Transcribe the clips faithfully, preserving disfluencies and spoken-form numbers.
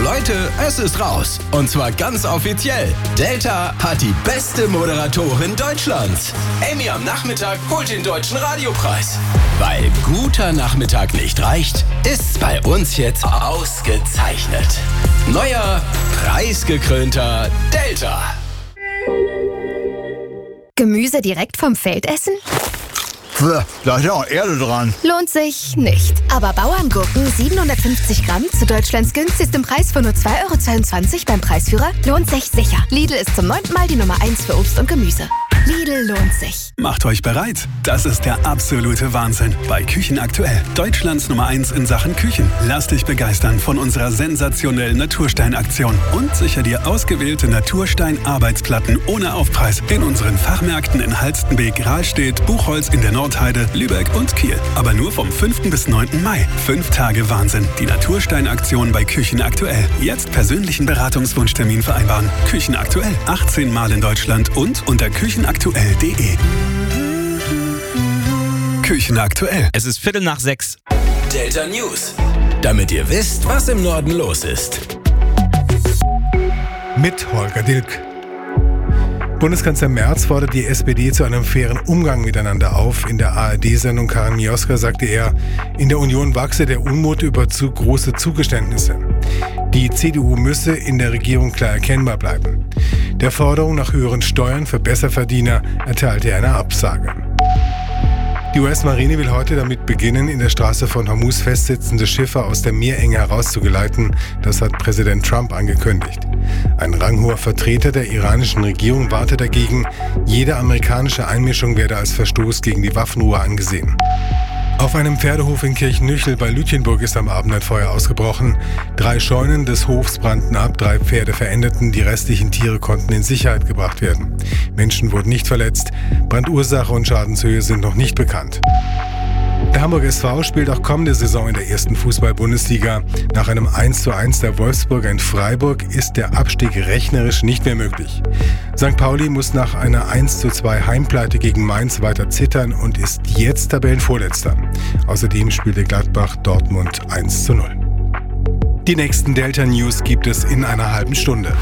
Leute, es ist raus. Und zwar ganz offiziell. Delta hat die beste Moderatorin Deutschlands. Amy am Nachmittag holt den Deutschen Radiopreis. Weil guter Nachmittag nicht reicht, ist's bei uns jetzt ausgezeichnet. Neuer, preisgekrönter Delta. Gemüse direkt vom Feld essen? Da ist ja auch Erde dran. Lohnt sich nicht. Aber Bauerngurken siebenhundertfünfzig Gramm zu Deutschlands günstigstem Preis von nur zwei Euro zweiundzwanzig beim Preisführer lohnt sich sicher. Lidl ist zum neunten Mal die Nummer eins für Obst und Gemüse. Lidl lohnt sich. Macht euch bereit. Das ist der absolute Wahnsinn bei Küchen aktuell. Deutschlands Nummer eins in Sachen Küchen. Lass dich begeistern von unserer sensationellen Naturstein-Aktion und sicher dir ausgewählte Naturstein-Arbeitsplatten ohne Aufpreis in unseren Fachmärkten in Halstenbek, Rahlstedt, Buchholz in der Nordheide, Lübeck und Kiel. Aber nur vom fünften bis neunten Mai. Fünf Tage Wahnsinn. Die Naturstein-Aktion bei Küchen aktuell. Jetzt persönlichen Beratungswunschtermin vereinbaren. Küchen aktuell. achtzehn Mal in Deutschland und unter küchenaktuell punkt de. Küchen aktuell. Es ist Viertel nach sechs. Delta News. Damit ihr wisst, was im Norden los ist. Mit Holger Dilk. Bundeskanzler Merz fordert die S P D zu einem fairen Umgang miteinander auf. In der A R D-Sendung Karin Mioska sagte er, in der Union wachse der Unmut über zu große Zugeständnisse. Die C D U müsse in der Regierung klar erkennbar bleiben. Der Forderung nach höheren Steuern für Besserverdiener erteilte er eine Absage. Die U S-Marine will heute damit beginnen, in der Straße von Hormuz festsitzende Schiffe aus der Meerenge herauszugeleiten. Das hat Präsident Trump angekündigt. Ein ranghoher Vertreter der iranischen Regierung warnte dagegen, jede amerikanische Einmischung werde als Verstoß gegen die Waffenruhe angesehen. Auf einem Pferdehof in Kirchnüchel bei Lütjenburg ist am Abend ein Feuer ausgebrochen. Drei Scheunen des Hofs brannten ab, drei Pferde verendeten, die restlichen Tiere konnten in Sicherheit gebracht werden. Menschen wurden nicht verletzt, Brandursache und Schadenshöhe sind noch nicht bekannt. Der Hamburger S V spielt auch kommende Saison in der ersten Fußball-Bundesliga. Nach einem eins zu eins der Wolfsburger in Freiburg ist der Abstieg rechnerisch nicht mehr möglich. Sankt Pauli muss nach einer eins zu zwei Heimpleite gegen Mainz weiter zittern und ist jetzt Tabellenvorletzter. Außerdem spielte Gladbach Dortmund eins zu null. Die nächsten Delta News gibt es in einer halben Stunde.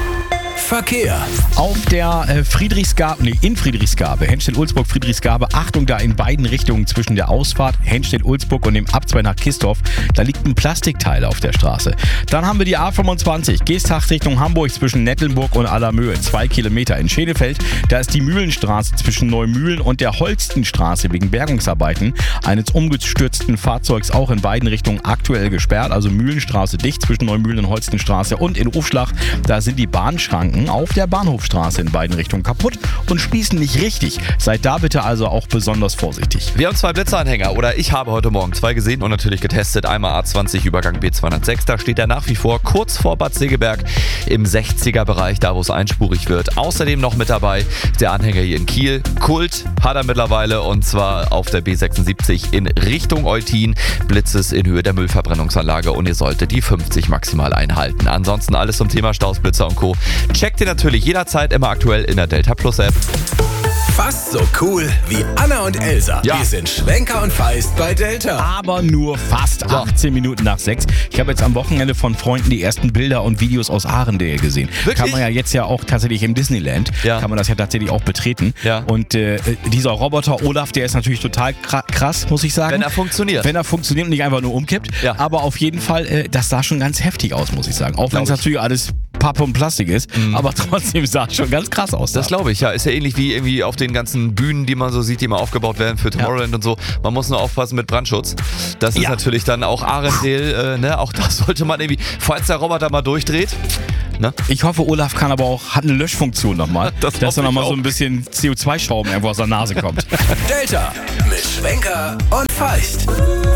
Verkehr. Auf der äh, Friedrichsgabe, nee, in Friedrichsgabe, Henstedt-Ulzburg, Friedrichsgabe, Achtung, da in beiden Richtungen zwischen der Ausfahrt Henstedt-Ulzburg und dem Abzweig nach Kistorf, da liegt ein Plastikteil auf der Straße. Dann haben wir die A fünfundzwanzig, Geesthacht Richtung Hamburg zwischen Nettelnburg und Allermöhe, zwei Kilometer. In Schenefeld, da ist die Mühlenstraße zwischen Neumühlen und der Holstenstraße wegen Bergungsarbeiten eines umgestürzten Fahrzeugs auch in beiden Richtungen aktuell gesperrt, also Mühlenstraße dicht zwischen Neumühlen und Holstenstraße und in Ufschlach, da sind die Bahnschranken auf der Bahnhofstraße in beiden Richtungen kaputt und schließen nicht richtig. Seid da bitte also auch besonders vorsichtig. Wir haben zwei Blitzeranhänger oder ich habe heute Morgen zwei gesehen und natürlich getestet. Einmal A zwanzig Übergang B zweihundertsechs, da steht er nach wie vor kurz vor Bad Segeberg im sechziger-Bereich, da wo es einspurig wird. Außerdem noch mit dabei der Anhänger hier in Kiel. Kult hat er mittlerweile und zwar auf der B sechsundsiebzig in Richtung Eutin. Blitzes in Höhe der Müllverbrennungsanlage und ihr solltet die fünfzig maximal einhalten. Ansonsten alles zum Thema Staus, Blitzer und Co. Checkt ihr natürlich jederzeit immer aktuell in der Delta Plus App. Fast so cool wie Anna und Elsa. Ja. Wir sind Schwenker und Feist bei Delta. Aber nur fast achtzehn Minuten nach sechs. Ich habe jetzt am Wochenende von Freunden die ersten Bilder und Videos aus Arendelle gesehen. Wirklich? Kann man ja jetzt ja auch tatsächlich im Disneyland, Ja. kann man das ja tatsächlich auch betreten. Ja. Und äh, dieser Roboter Olaf, der ist natürlich total krass, muss ich sagen. Wenn er funktioniert. Wenn er funktioniert und nicht einfach nur umkippt. Ja. Aber auf jeden Fall, äh, das sah schon ganz heftig aus, muss ich sagen. Auch wenn es Glaub ich. natürlich alles Pappe und Plastik ist, Mhm. aber trotzdem sah es schon ganz krass aus. Das da. glaube ich, ja. Ist ja ähnlich wie irgendwie auf den ganzen Bühnen, die man so sieht, die mal aufgebaut werden für Tomorrowland und so. Man muss nur aufpassen mit Brandschutz. Das ist Ja. natürlich dann auch Arendelle, äh, ne? Auch das sollte man irgendwie, falls der Roboter mal durchdreht, ne? Ich hoffe, Olaf kann aber auch, hat eine Löschfunktion nochmal, Das dass hoffe da nochmal ich so auch. ein bisschen C O zwei Schrauben irgendwo aus der Nase kommt. Delta mit Schwenker und Feist.